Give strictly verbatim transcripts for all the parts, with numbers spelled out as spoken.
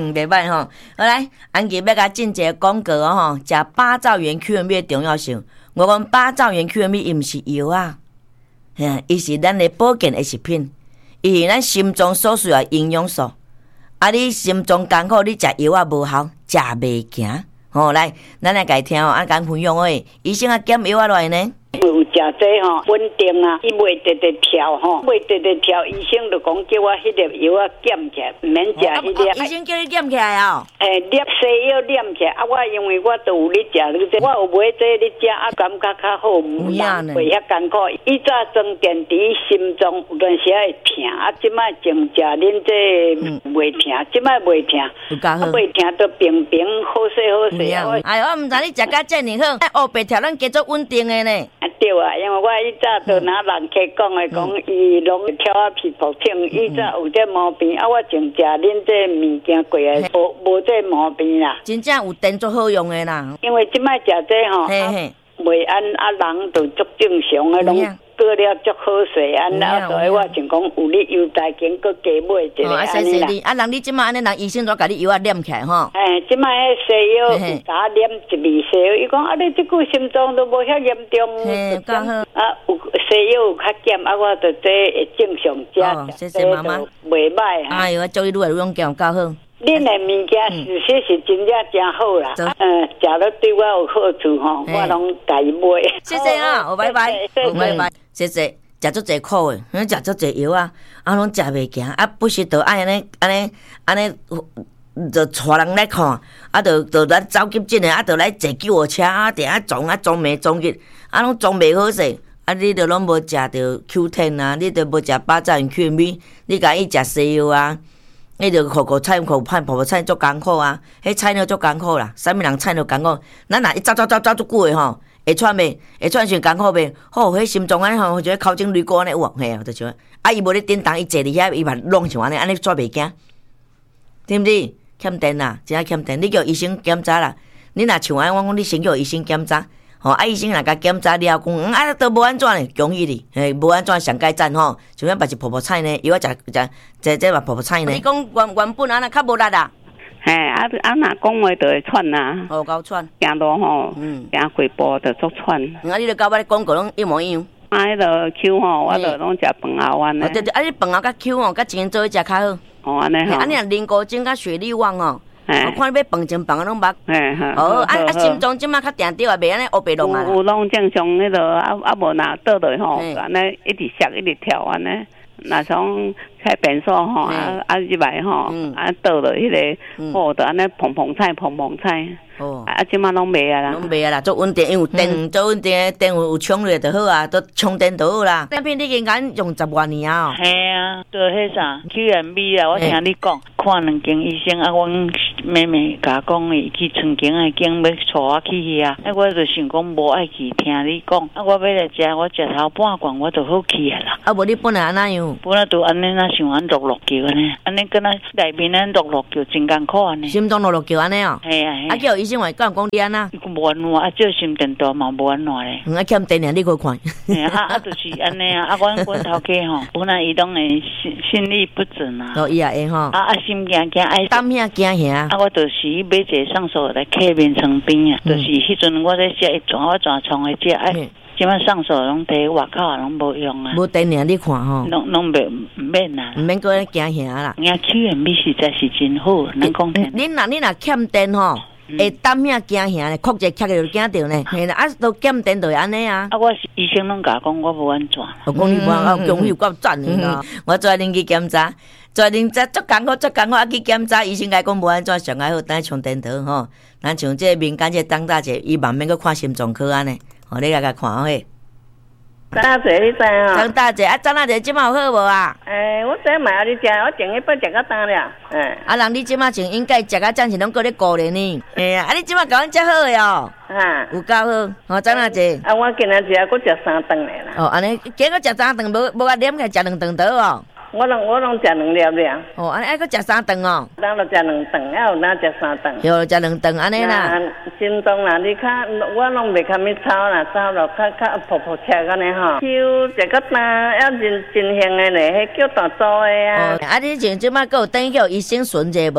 嗯，袂歹吼。好来，安吉要甲进一个广告哦吼，食八兆元 Q M B 的重要性。我讲八兆元 Q M B 伊毋是药啊，嘿，伊是咱的保健的食品，伊是咱心脏所需要的营养素。啊，你心脏艰苦，你食药啊无效，食袂行。吼、哦，来，咱来家听哦，啊，讲分享诶，医生啊减药啊来呢？ 有食这吼稳定啊，伊袂直直跳吼，袂直直跳，医生就讲叫我迄粒药啊减起来，毋免食迄粒。 医生叫你减起来哦。 诶，粒西药减起来，啊，我因为我都有咧食你这，我有买这咧食，啊，感觉较好，毋袂遐艰苦。以早装电池心脏有段时会疼，啊，即摆净食恁这袂疼，即摆袂疼，啊，袂疼都平平好势好势啊。 哎，我毋知你食甲遮尔好，哎，黑白条咱加足稳定的呢。 对啊，因为我以早都拿人客讲的，讲伊拢挑啊皮肤痛，以早有这毛病，啊，我净食恁这物件过来，无无这毛病啦。 真正有电足好用的啦。 因为即摆食这吼，袂安啊人就足正常的，拢过了足好势安啊，所以我就讲有你优待金，搁加买一个安尼啦。 啊，人你即摆安尼，人医生都甲你药啊念起来吼。 哎，即摆迄西药甲我念一味西药，伊讲啊，你即句心脏都无遐严重， 嘿，够好。 啊，有西药有较减，啊，我就这会正常食， 哦，谢谢妈妈， 袂歹。 哎呦，我祝你愈来愈勇健，够好。 恁的物件是说是真正真好啦，嗯，食了对我有好处吼，我拢家己买。 谢谢啊，好拜拜，拜拜，谢谢。食足济苦诶，食足济药啊，啊拢食袂行，啊不时着爱安尼安尼安尼，着带人来看，啊着着来走急诊诶，啊着来坐救护车，啊定啊撞啊撞袂撞去，啊拢撞袂好势，啊你着拢无食着 Q 十 啊，你着无食八兆元 Q M B， 你甲伊食西药啊。你着苦苦菜苦盼婆婆菜足艰苦啊！迄菜鸟足艰苦啦，啥物人菜鸟艰苦？咱若一走走走走足久诶吼，会喘袂？会喘上艰苦袂？吼，迄心脏安吼，就咧口颈泪管安尼有嘿啊，就像啊，伊无咧叮当，伊坐伫遐，伊嘛弄像安尼，安尼煞袂惊，对毋对？欠电啦，真正欠电，你叫医生检查啦。你若像安，我讲你先叫医生检查。吼，啊！医生若甲检查了，讲啊都无安怎呢？恭喜你，嘿，无安怎上改赞吼。像咱别是婆婆菜呢，伊我食食这这嘛婆婆菜呢。你讲原原本安那较无力啊？ 嘿，啊啊若讲话就会喘呐。 哦，够喘。 行路吼，嗯，行几步就足喘。 啊，你著甲我咧广告拢一模一样。 啊，迄个 Q 吼，我著拢食饭后丸咧。 对对，啊，你饭后甲 Q 吼，甲前做伙食较好。 哦，安尼吼。 啊，你若磷固精甲血力旺哦。我看你要饭前饭后拢捌，哦，啊啊，心脏即马较定着啊，袂安尼乌白弄啊。 有有拢正常迄落，啊啊无若倒落吼，安尼一直摔一直跳安尼。若从开便所吼，啊啊入来吼，啊倒落迄个，哦，就安尼碰碰菜碰碰菜。哦，啊即马拢袂啊啦， 拢袂啊啦，足稳定，因为电足稳定，电有有充热就好啊，都充电就好啦。这片你已经敢用十外年啊？ 系啊，做迄啥 Q M B 啊，我听你讲，看两间医生啊，阮妹妹甲讲伊去春景啊，经要带我去遐，啊我就想讲无爱去，听你讲，啊我要来食，我食头半罐我就好去啊啦。 啊无你本来安那样？ 本来就安尼那像安落落叫安尼，安尼敢若内面安落落叫真艰苦安尼。 心脏落落叫安尼哦？ 系啊系。啊叫医生话讲讲你安那？ 无安怎啊？照心电图嘛无安怎咧。 嗯，啊欠电啊，你去看。 啊啊，就是安尼啊！啊，阮阮头家吼，本来伊拢会心心律不准啊。 哦，伊也会吼。 啊啊，心惊惊爱。 胆遐惊遐。 啊，我就是买一个上手来刻面床边啊，就是迄阵我咧食一转我转床来食哎。即摆上手拢伫外口拢无用啊。 无电啊，你看吼。 拢拢袂毋免啊。 毋免搁咧惊遐啦。 人家 Q M B 实在是真好，能讲听。 恁若恁若欠电吼。会胆遐惊吓咧，哭者哭者就惊着呢。嘿啦，啊都减电就会安尼啊。 啊，我医生拢甲讲我无安怎。 我讲你无安，恭喜有够赞的啦！我带恁去检查，带恁这足艰苦足艰苦啊去检查，医生甲讲无安怎上爱好，等充电头吼。咱像这民间这当大姐，伊慢慢去看心脏科安尼，吼你来甲看嘿。 张大姐，你知啊？ 张大姐，啊，张大姐，即马有好无啊？ 诶，我昨买互你食，我前一摆食到干了。诶， 啊，人你即马前应该食到暂时拢搁咧顾咧呢。诶啊，你即马甲阮食好诶哦。啊，有够好。吼，张大姐。 啊，我今仔日还搁食三顿咧啦。 哦，安尼，今个食三顿，无无甲连起食两顿倒哦。 我拢我拢食两粒了。 哦，安尼还搁食三顿哦。 咱就食两顿，还有咱食三顿。 有食两顿安尼啦。 心脏啦，你较我拢袂较咪吵啦，吵落较较噗噗赤安尼吼。就食个单，要真真香的咧，迄叫大组的啊。 哦，啊，你像即摆搁有等于叫医生巡者无？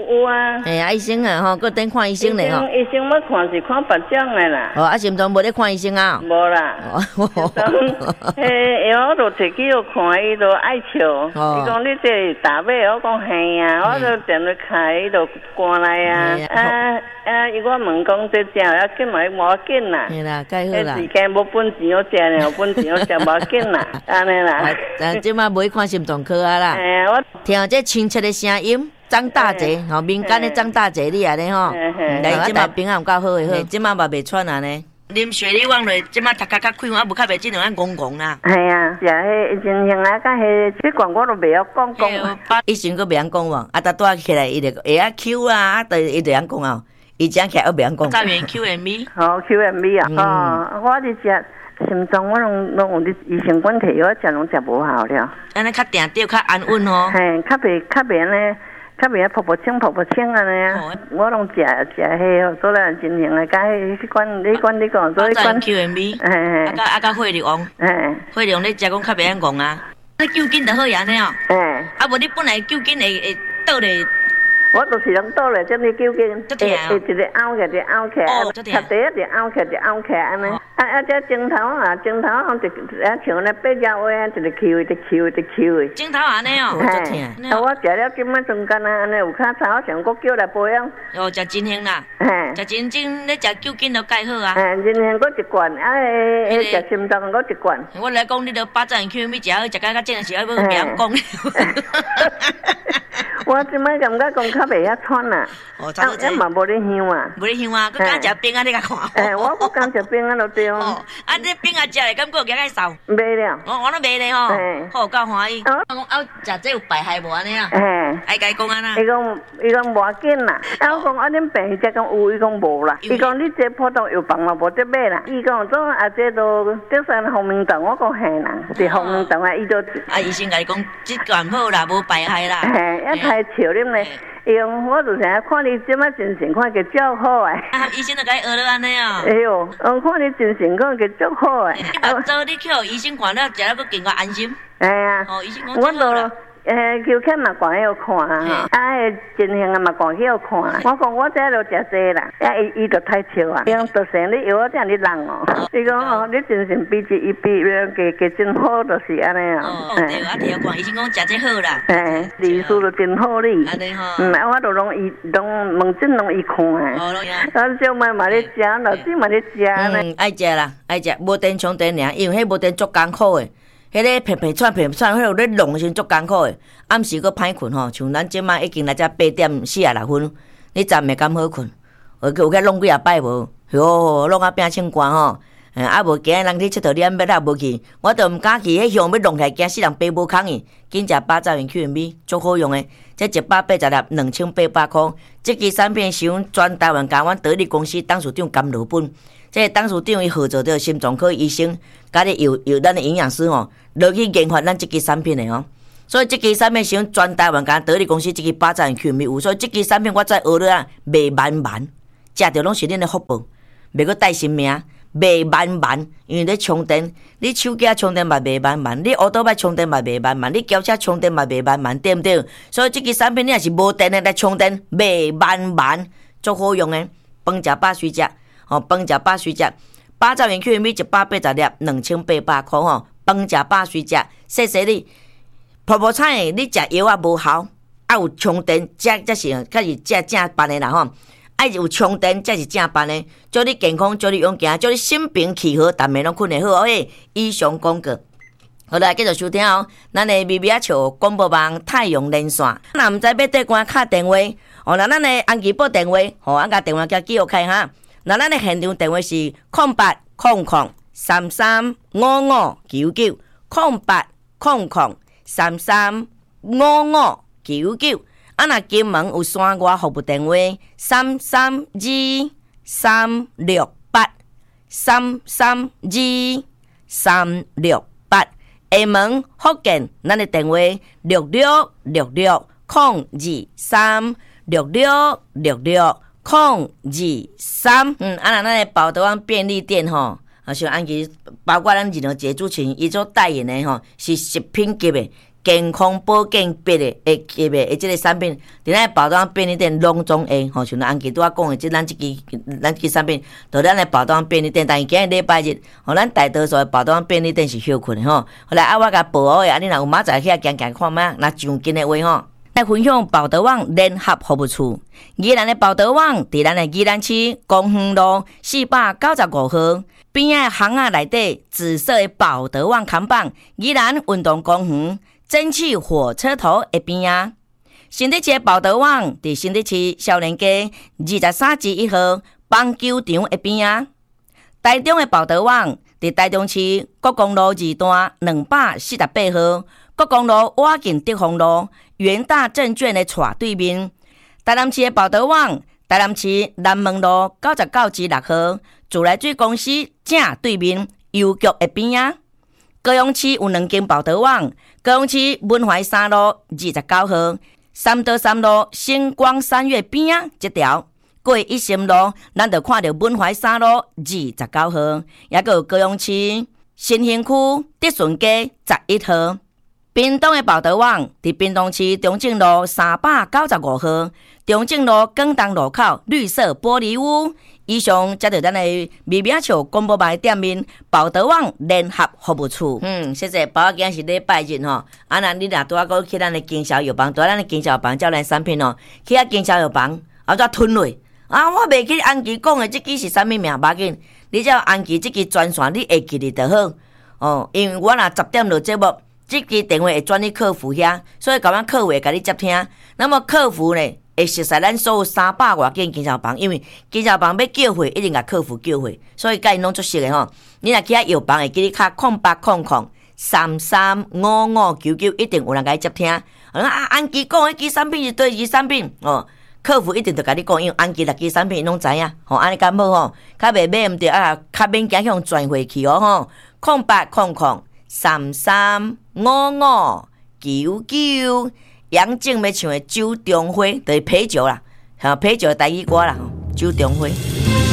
有啊。 嘿啊，医生啊，吼，搁等看医生咧吼。 医生要看是看别种的啦。 哦，啊，心脏无咧看医生啊？ 无啦。哦。嘿，药我都摕去互看，伊都爱笑。伊讲你这大尾，我讲嘿啊，我就电话开，伊就赶来啊。啊啊！伊我问讲这食要紧嘛，无要紧啦。 嘿啦，介好啦。 时间无本钱好食呢，有本钱好食无要紧啦，安尼啦。 啊，即摆无去看心脏科啊啦。 哎，我听这亲切的声音。张大姐，吼民间的张大姐，你安尼吼，来即摆病啊有够好诶，好，即摆嘛袂喘安尼。啉水你往落，即摆头壳较开啊，无较袂即种啊戆戆啦。 系啊，食迄真型啊，甲迄即罐我都袂晓讲讲。 以前佫袂晓讲喎，啊，搭带起来伊就会晓 Q 啊，啊，就伊就晓讲啊。伊讲起来我袂晓讲。造园 Q M V。好 Q M V 啊，哦，我伫食。心脏我拢拢有啲医生管摕药，食拢食无效了。 安尼较定调，较安稳哦。 嘿，较袂较袂安尼，较袂啊噗噗清噗噗清安尼啊。我拢食食迄，做来真型诶，甲迄迄款迄款你讲做迄款 Q M V。嘿嘿。啊甲啊甲血力王。嘿。血力王你食讲较袂安戆啊。你救筋就好样呢哦。嘿。啊无你本来救筋会会倒咧。 我就是拢倒来，这么究竟，会会一个凹起，一个凹起，插地一个凹起，一个凹起安尼。啊啊，这镜头啊，镜头好像啊像那八角话啊，一个 Q 一个 Q 一个 Q 的。镜头安尼哦，嘿，啊我食了今摆中间啊，安尼有较差，我想搁叫来保养。哦，食真香啦，嘿，食真真，你食酒精都介好啊。嘿，真香，搁一罐，啊诶诶，食心脏搁一罐。我来讲，你都八十 Q 米食好，食甲较正时，要不别讲。我即摆感觉讲较袂遐喘啦，啊，也嘛无咧香啊，无咧香啊，佮敢食冰啊，你甲看。诶，我佮敢食冰啊，就对哦。哦，啊，你冰啊食咧，感觉有加介少？袂了，我我都袂咧吼，好够欢喜。我讲啊，食这有败害无安尼啊？诶，爱甲伊讲安那？伊讲伊讲无要紧啦，啊，我讲啊，恁病只讲有，伊讲无啦。伊讲你这普通药房嘛无得买啦。伊讲总啊，这都这算红明豆，我讲嘿啦，是红明豆啊，伊就啊，医生甲伊讲，即罐好啦，无败害啦。嘿，一太笑恁咧。伊讲我就想看你即摆精神，看个足好诶。啊，医生就甲伊学了安尼哦。哎哟，我看你精神，看个足好诶。啊，早你去互医生看了，食了佫更加安心。哎呀，哦，医生讲真好啦。诶，求看嘛，赶去互看啊！啊，迄真型啊嘛，赶去互看。我讲我这都食济啦，啊，伊伊就太笑啊！伊讲就生你药，这样你人哦。伊讲哦，你精神比这一比，加加真好，就是安尼啊。哦，对啊，摕互看，医生讲食这好啦。诶，医术都真好哩。安尼吼。嗯，啊，我都拢伊拢问诊拢伊看诶。哦，啊，小妹嘛咧食，老师嘛咧食呢。嗯，爱食啦，爱食，无电充电尔，因为迄无电足艰苦诶。迄个皮皮喘皮喘，迄有咧弄时足艰苦诶。暗时佫歹困吼，像咱即摆已经来遮八点四啊六分，你暂袂敢好困，有有甲弄几啊摆无？哟，弄啊变清寒吼，啊无今日人去佚佗，你安要来无去？我都毋敢去，迄香要弄起来，惊死人爬无空去。紧食八十元 Q M V， 足好用诶，这一百八十粒，两千八百箍。即支产品是阮全台湾甲阮得力公司董事长甘罗本。这个董事长伊合作着心脏科医生，甲咧由由咱的营养师吼，落去研发咱即支产品的吼。所以即支产品是阮全台湾甲得力公司即支八十元 Q M V 有，所以即支产品我再学了啊，卖万万，食着拢是恁的福报，袂阁带性命，卖万万，因为咧充电，你手机充电嘛卖万万，你乌托邦充电嘛卖万万，你轿车充电嘛卖万万，对毋对？所以即支产品你若是无电的来充电，卖万万，足好用的，饭食饱水食。哦，饭食饱水食，八十元 Q M V 一百八十粒，两千八百块吼。饭食饱水食，谢谢你。泡泡菜你食药啊无效，啊有充电，这这是才是正正办的啦吼。爱有充电才是正办的，祝你健康，祝你勇敢，祝你心平气和，逐暝拢困得好。嘿，以上广告。好来，继续收听哦。咱的咪咪啊笑广播网太阳连线，若毋知要对官敲电话，哦，那咱的安吉报电话，吼，俺甲电话叫记录开哈。那咱的现场电话是空八空空三三五五九九空八空空三三五五九九。啊，若金门有山外服务电话三三二三六八三三二三六八。厦门福建咱的电话六六六六空二三六六六六。空二三，嗯，啊，那咱的宝德湾便利店吼，啊，像安吉，包括咱任何节主群，伊所代言的吼，是食品级的， 健康保健笔的诶级别诶，即个产品，伫咱包装便利店拢总会吼，像咱安琪拄仔讲的，即咱即支咱即支产品，到咱的包装便利店，但是今日礼拜日，吼，咱大多数的包装便利店是休困的吼。后来啊，我甲报好诶，啊，你若有明仔起来行行看觅，若上紧的话吼。来分享报德网联合服务处，宜兰的报德网伫咱的宜兰市公园路四百九十五号边仔巷仔内底紫色的报德网看板，宜兰运动公园蒸汽火车头的边仔。新竹市的报德网伫新竹市少年街二十三至一号棒球场的边仔。台中的报德网伫台中市国公路二段两百四十八号国公路瓦近德丰路元大证券的斜对面。台南市的报德网，台南市南门路九十九至六号自来水公司正对面邮局的边仔。高雄市有两间报德网，高雄市文怀三路二十九号三德三路星光三月边仔这条。过一心路，咱就看到文怀三路二十九号，也有高雄市新兴区德顺街十一号。屏东的报德网伫屏东市中正路三百九十五号，中正路广东路口绿色玻璃屋。以上接到咱的微名笑广播牌店面报德网联合服务处。嗯，谢谢。包今是礼拜日吼，啊那你若拄啊个去咱的经销药房，拄咱的经销房照咱产品哦，去啊经销药房，后再吞落。啊，我袂记安琪讲的这支是啥物名，无要紧，你只要安琪这支专线，你会记哩就好。哦，因为我若十点落节目。这支电话会转去客服遐，所以甲阮客户会甲你接听。那么客服呢，会熟悉咱所有三百外间经销房，因为经销房要叫货，一定甲客服叫货，所以甲因拢足熟的吼。你若去遐药房，会记你卡空八空空三三五五九九，一定有人甲你接听。啊，安琪讲迄支产品是对支产品哦，客服一定就甲你讲，因为安琪六支产品拢知影。吼，安尼敢好吼，较袂买毋着啊，较免惊向转回去哦吼，空八空空。三三五五九九，杨静要唱的《酒中花》就是啤酒啦，哈啤酒的台语歌啦，酒中花。